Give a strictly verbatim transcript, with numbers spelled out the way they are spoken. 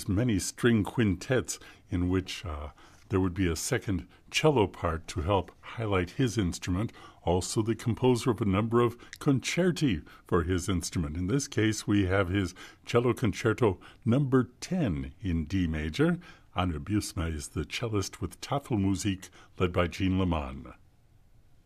his many string quintets in which uh, there would be a second cello part to help highlight his instrument, also the composer of a number of concerti for his instrument. In this case, we have his cello concerto number ten in D major. Arne Buesma is the cellist with Tafelmusik led by Jean Leman.